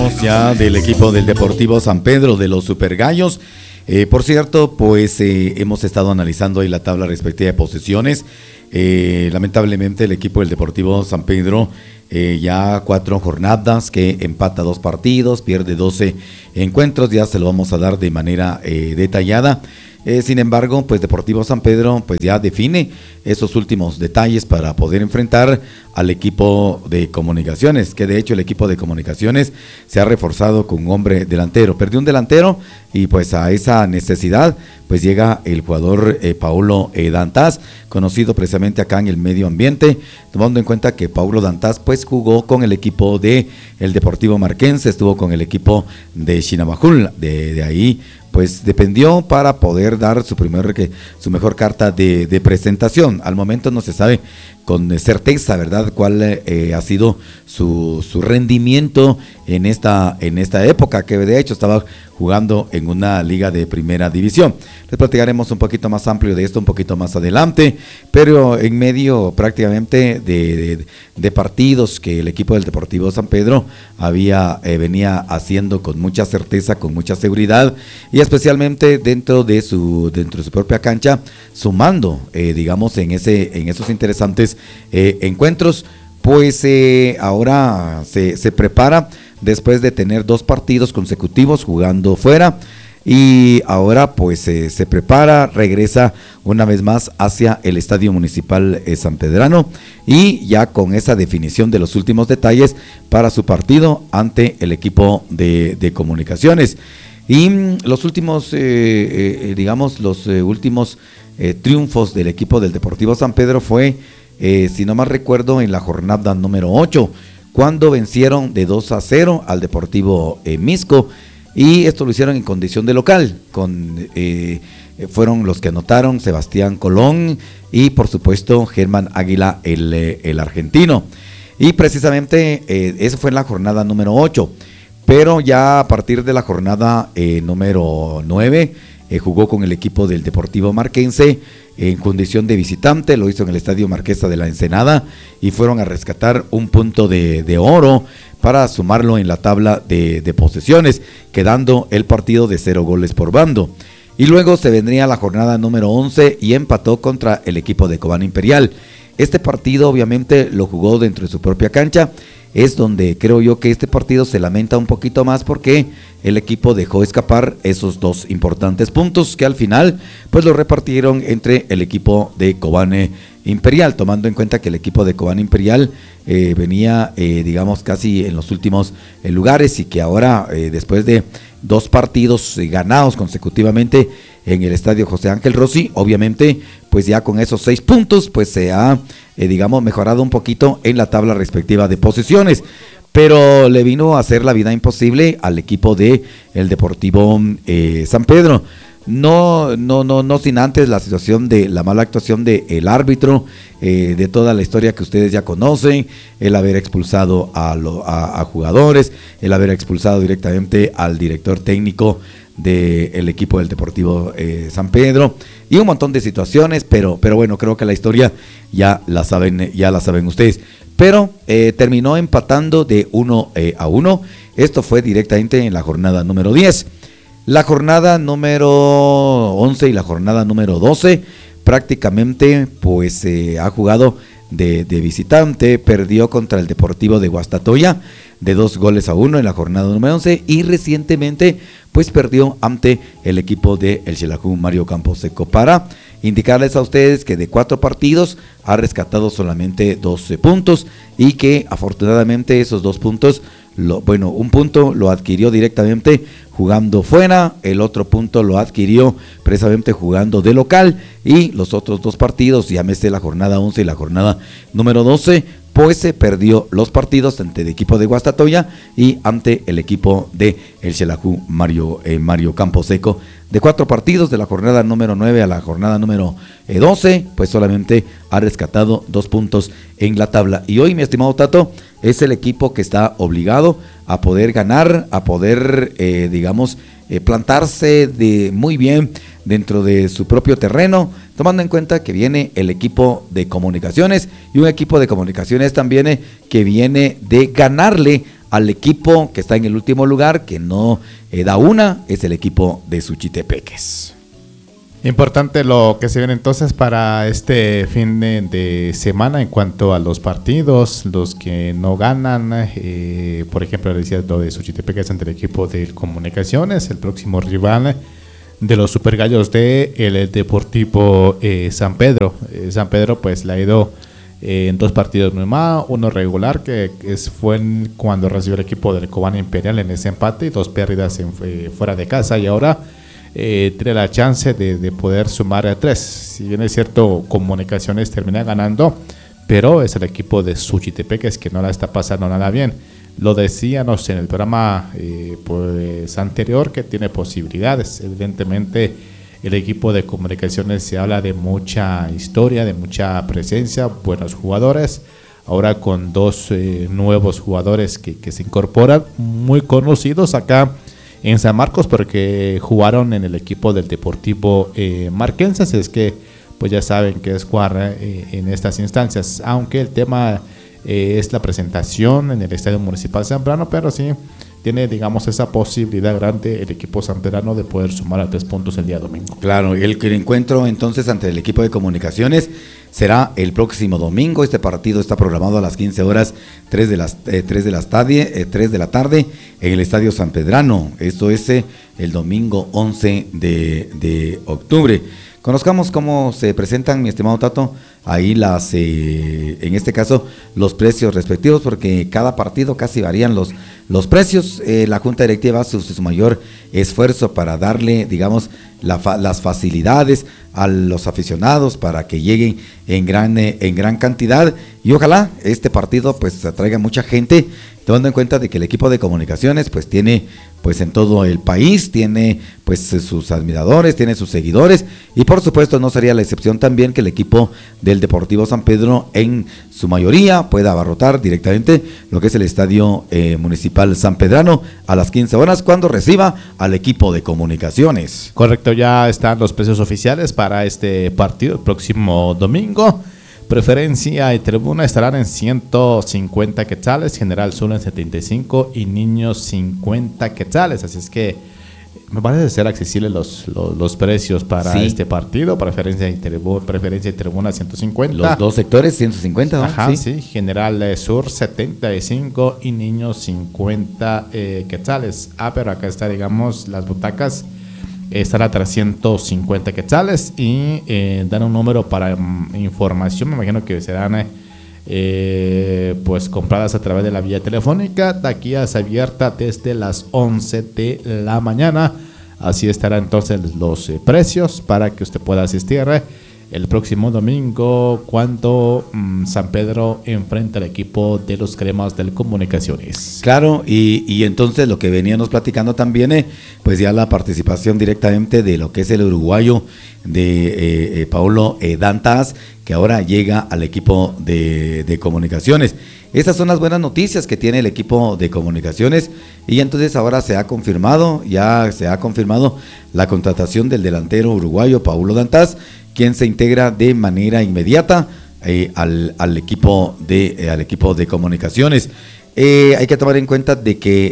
regresamos ya del equipo del Deportivo San Pedro de los Super Gallos. Por cierto, pues hemos estado analizando ahí la tabla respectiva de posiciones. Lamentablemente el equipo del Deportivo San Pedro ya 4 jornadas, que empata 2 partidos, pierde 12 encuentros, ya se lo vamos a dar de manera detallada. Sin embargo, pues Deportivo San Pedro pues ya define esos últimos detalles para poder enfrentar al equipo de Comunicaciones, que de hecho el equipo de Comunicaciones se ha reforzado con un hombre delantero. Perdió un delantero y pues a esa necesidad pues llega el jugador Paulo Dantas, conocido precisamente acá en el medio ambiente, tomando en cuenta que Paulo Dantas pues jugó con el equipo de el Deportivo Marquense, estuvo con el equipo de Chinabajul, de ahí pues dependió para poder dar su mejor carta de presentación. Al momento no se sabe con certeza, ¿verdad?, cuál ha sido su rendimiento en esta época, que de hecho estaba jugando en una liga de primera división. Les platicaremos un poquito más amplio de esto un poquito más adelante, pero en medio prácticamente de partidos que el equipo del Deportivo San Pedro venía haciendo con mucha certeza, con mucha seguridad, y especialmente dentro de su propia cancha, sumando, digamos, en esos interesantes encuentros, pues ahora se prepara después de tener 2 partidos consecutivos jugando fuera, y ahora pues se prepara, regresa una vez más hacia el Estadio Municipal sanpedrano, y ya con esa definición de los últimos detalles para su partido ante el equipo de Comunicaciones. Y los últimos, últimos triunfos del equipo del Deportivo San Pedro fue, si no mal recuerdo, en la jornada número 8, cuando vencieron de 2-0 al Deportivo Misco, y esto lo hicieron en condición de local, fueron los que anotaron Sebastián Colón y por supuesto Germán Águila, el argentino, y precisamente eso fue en la jornada número 8, pero ya a partir de la jornada número 9 jugó con el equipo del Deportivo Marquense en condición de visitante, lo hizo en el Estadio Marquesa de la Ensenada, y fueron a rescatar un punto de oro para sumarlo en la tabla de posesiones, quedando el partido de 0 goles por bando. Y luego se vendría la jornada número 11 y empató contra el equipo de Cobán Imperial. Este partido obviamente lo jugó dentro de su propia cancha. Es donde creo yo que este partido se lamenta un poquito más, porque el equipo dejó escapar esos 2 importantes puntos que al final pues lo repartieron entre el equipo de Cobán Imperial, tomando en cuenta que el equipo de Cobán Imperial venía digamos casi en los últimos lugares, y que ahora después de 2 partidos ganados consecutivamente en el estadio José Ángel Rossi, obviamente pues ya con esos 6 puntos pues se ha mejorado un poquito en la tabla respectiva de posiciones, pero le vino a hacer la vida imposible al equipo de el Deportivo San Pedro. No sin antes la situación de la mala actuación del árbitro, de toda la historia que ustedes ya conocen, el haber expulsado a jugadores, el haber expulsado directamente al director técnico del equipo del Deportivo San Pedro, y un montón de situaciones, pero bueno, creo que la historia ya la saben ustedes. Pero terminó empatando de 1-1. Esto fue directamente en la jornada número 10. La jornada número 11 y la jornada número 12 prácticamente pues ha jugado de visitante, perdió contra el Deportivo de Guastatoya de 2-1 en la jornada número 11, y recientemente pues perdió ante el equipo de el Xelajú Mario Camposeco. Para indicarles a ustedes que de 4 partidos ha rescatado solamente 12 puntos, y que afortunadamente esos 2 puntos, un punto lo adquirió directamente jugando fuera, el otro punto lo adquirió precisamente jugando de local, y los otros 2 partidos, llámese la jornada 11 y la jornada número 12, pues se perdió los partidos ante el equipo de Guastatoya y ante el equipo de el Xelajú Mario Camposeco. De 4 partidos, de la jornada número 9 a la jornada número 12, pues solamente ha rescatado 2 puntos en la tabla. Y hoy, mi estimado Tato, es el equipo que está obligado a poder ganar, a poder, plantarse muy bien dentro de su propio terreno, tomando en cuenta que viene el equipo de Comunicaciones, y un equipo de Comunicaciones también que viene de ganarle al equipo que está en el último lugar, que no da una, es el equipo de Suchitepeques. Importante lo que se viene entonces para este fin de semana en cuanto a los partidos, los que no ganan, por ejemplo, decía lo de Suchitepeques ante el equipo de Comunicaciones, el próximo rival de los Supergallos de el Deportivo San Pedro. San Pedro pues le ha ido en 2 partidos nomás, uno regular que fue cuando recibió el equipo del Cobán Imperial en ese empate y 2 pérdidas fuera de casa, y ahora tiene la chance de poder sumar a 3. Si bien es cierto, Comunicaciones termina ganando, pero es el equipo de Suchitepeques que no la está pasando nada bien. Lo decíamos en el programa pues anterior, que tiene posibilidades. Evidentemente el equipo de Comunicaciones se habla de mucha historia, de mucha presencia, buenos jugadores. Ahora con 2 nuevos jugadores que se incorporan, muy conocidos acá en San Marcos, porque jugaron en el equipo del Deportivo Marquense. Así es que pues ya saben que es jugar en estas instancias, aunque el tema es la presentación en el Estadio Municipal Zambrano, pero sí tiene, digamos, esa posibilidad grande el equipo sanpedrano de poder sumar a 3 puntos el día domingo. Claro, el encuentro entonces ante el equipo de Comunicaciones será el próximo domingo. Este partido está programado a las 15 horas, 3 de la tarde en el Estadio Sanpedrano. Esto es el domingo 11 de octubre. Conozcamos cómo se presentan, mi estimado Tato, ahí en este caso, los precios respectivos, porque cada partido casi varían los precios. La Junta Directiva hace su mayor esfuerzo para darle, digamos, las facilidades a los aficionados para que lleguen en gran cantidad, y ojalá este partido pues atraiga mucha gente, tomando en cuenta de que el equipo de Comunicaciones pues tiene pues en todo el país, tiene pues sus admiradores, tiene sus seguidores, y por supuesto no sería la excepción también que el equipo del Deportivo San Pedro en su mayoría pueda abarrotar directamente lo que es el Estadio Municipal Sanpedrano a las 15 horas cuando reciba al equipo de Comunicaciones. Correcto, ya están los precios oficiales para este partido el próximo domingo. Preferencia y tribuna estarán en 150 quetzales, General Sur en 75 y Niños 50 quetzales. Así es que me parece ser accesibles los precios para este partido. Preferencia y tribuna 150. Los 2 sectores 150, ¿no? Ajá, sí. General Sur 75 y Niños 50 quetzales. Pero acá está, digamos, las butacas estará a 350 quetzales y dan un número para información. Me imagino que serán pues compradas a través de la vía telefónica. Taquillas abierta desde las 11 de la mañana. Así estarán entonces los precios para que usted pueda asistir el próximo domingo cuando San Pedro enfrenta al equipo de los Cremas del Comunicaciones. Claro, y entonces lo que veníamos platicando también, pues ya la participación directamente de lo que es el uruguayo de Paulo Dantas, que ahora llega al equipo de Comunicaciones. Estas son las buenas noticias que tiene el equipo de Comunicaciones, y entonces ahora ya se ha confirmado la contratación del delantero uruguayo Paulo Dantas, quien se integra de manera inmediata al equipo de Comunicaciones. Hay que tomar en cuenta de que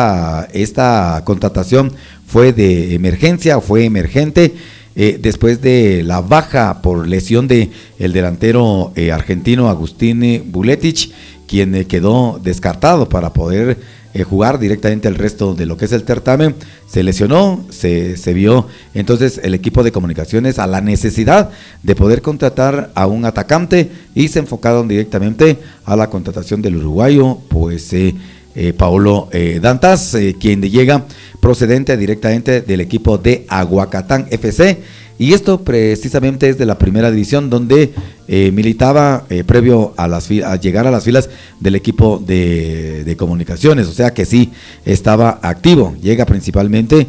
esta contratación fue de emergencia, fue emergente, después de la baja por lesión de el delantero argentino Agustín Buletich, quien quedó descartado para poder jugar directamente el resto de lo que es el certamen. Se lesionó, se vio entonces el equipo de Comunicaciones a la necesidad de poder contratar a un atacante, y se enfocaron directamente a la contratación del uruguayo pues Paulo Dantas, quien llega procedente directamente del equipo de Aguacatán FC, y esto precisamente es de la primera división, donde militaba previo a llegar a las filas del equipo de Comunicaciones, o sea que sí estaba activo. Llega principalmente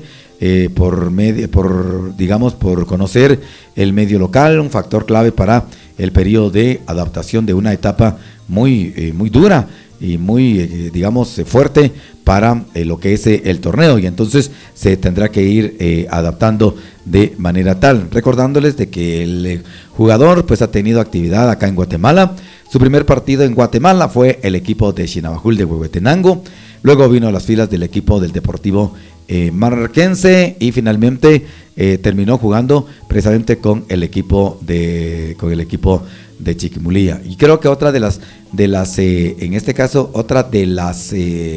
por conocer el medio local, un factor clave para el periodo de adaptación de una etapa muy dura y muy, fuerte para lo que es el torneo, y entonces se tendrá que ir adaptando de manera tal. Recordándoles de que el jugador pues ha tenido actividad acá en Guatemala. Su primer partido en Guatemala fue el equipo de Chinabajul de Huehuetenango. luego vino a las filas del equipo del Deportivo Marquense y finalmente terminó jugando precisamente con el equipo de Chiquimulía. Y creo que otra de las en este caso, otra de las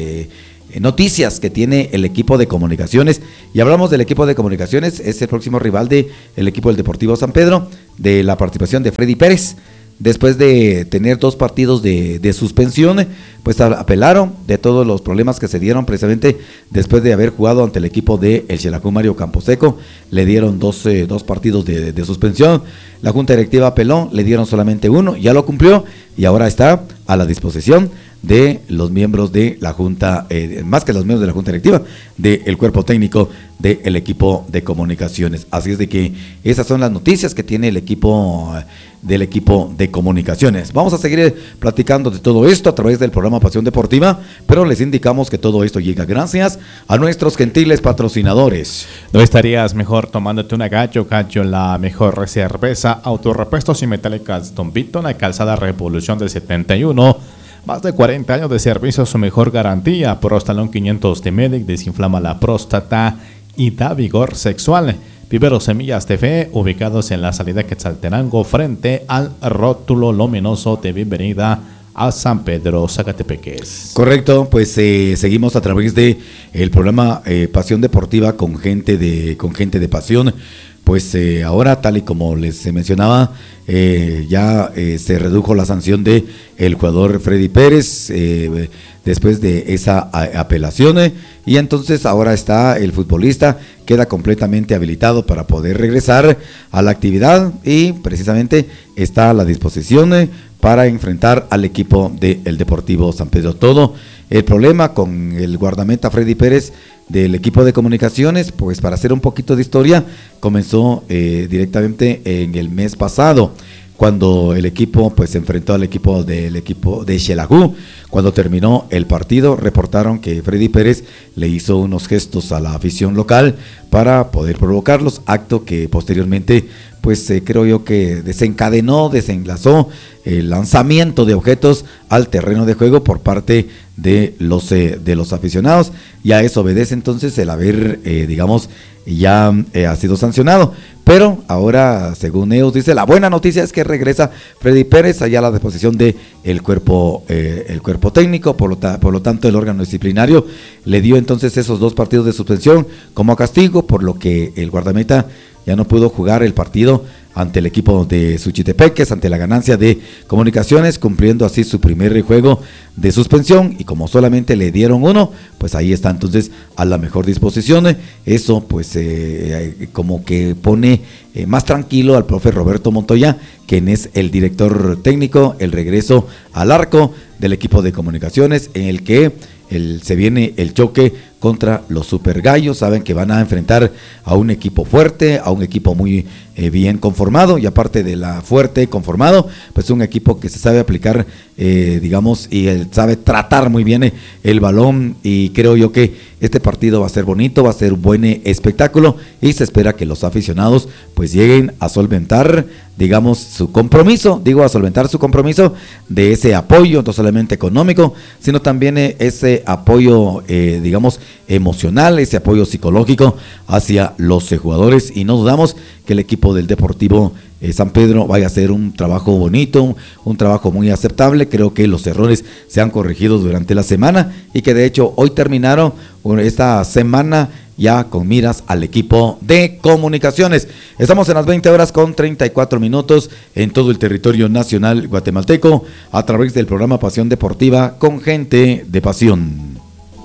noticias que tiene el equipo de Comunicaciones, y hablamos del equipo de Comunicaciones, es el próximo rival del equipo del Deportivo San Pedro, de la participación de Freddy Pérez. Después de tener 2 partidos de suspensión, pues apelaron de todos los problemas que se dieron precisamente después de haber jugado ante el equipo de el Xelajú Mario Camposeco. Le dieron 2 partidos de suspensión. La Junta Directiva apeló, le dieron solamente 1, ya lo cumplió y ahora está a la disposición de los miembros de la Junta, más que los miembros de la Junta Directiva, del cuerpo técnico del equipo de Comunicaciones. Así es de que esas son las noticias que tiene el equipo del equipo de Comunicaciones. Vamos a seguir platicando de todo esto a través del programa Pasión Deportiva, pero les indicamos que todo esto llega gracias a nuestros gentiles patrocinadores. ¿No estarías mejor tomándote una Gallo, la mejor cerveza? Autorepuestos y metálicas Don Vito, la calzada Revolución del 71. Más de 40 años de servicio, su mejor garantía. Prostalón 500 de Medic desinflama la próstata y da vigor sexual. Viveros Semillas de Fe, ubicados en la salida Quetzaltenango, frente al rótulo luminoso de bienvenida a San Pedro, Zacatepeques. Correcto, pues seguimos a través de el programa Pasión Deportiva con gente de pasión. Pues ahora, tal y como les mencionaba, ya se redujo la sanción de el jugador Freddy Pérez después de esa apelación, y entonces ahora está el futbolista, queda completamente habilitado para poder regresar a la actividad y precisamente está a la disposición para enfrentar al equipo del Deportivo San Pedro. Todo el problema con el guardameta Freddy Pérez del equipo de Comunicaciones, pues para hacer un poquito de historia, comenzó directamente en el mes pasado, cuando el equipo pues se enfrentó al equipo de Xelajú. Cuando terminó el partido, reportaron que Freddy Pérez le hizo unos gestos a la afición local para poder provocarlos, acto que posteriormente pues creo yo que desenlazó el lanzamiento de objetos al terreno de juego por parte de los aficionados, y a eso obedece entonces el haber ya ha sido sancionado. Pero ahora, según ellos, dice, la buena noticia es que regresa Freddy Pérez allá a la disposición de el cuerpo técnico. Por lo tanto, el órgano disciplinario le dio entonces esos 2 partidos de suspensión como castigo, por lo que el guardameta ya no pudo jugar el partido ante el equipo de Suchitepeques, ante la ganancia de Comunicaciones, cumpliendo así su primer juego de suspensión, y como solamente le dieron 1, pues ahí está entonces a la mejor disposición. Eso pues como que pone más tranquilo al profe Roberto Montoya, quien es el director técnico, el regreso al arco del equipo de Comunicaciones, en el que se viene el choque contra los Super Gallos. Saben que van a enfrentar a un equipo fuerte, a un equipo muy bien conformado, y aparte de la fuerte conformado, pues un equipo que se sabe aplicar, y sabe tratar muy bien el balón, y creo yo que este partido va a ser bonito, va a ser un buen espectáculo, y se espera que los aficionados pues lleguen a solventar su compromiso, de ese apoyo, no solamente económico, sino también ese apoyo, emocional, ese apoyo psicológico hacia los jugadores, y no dudamos que el equipo del Deportivo San Pedro vaya a hacer un trabajo bonito, un trabajo muy aceptable. Creo que los errores se han corregido durante la semana, y que de hecho hoy terminaron esta semana ya con miras al equipo de Comunicaciones. Estamos en las 20:34 en todo el territorio nacional guatemalteco, a través del programa Pasión Deportiva con gente de pasión.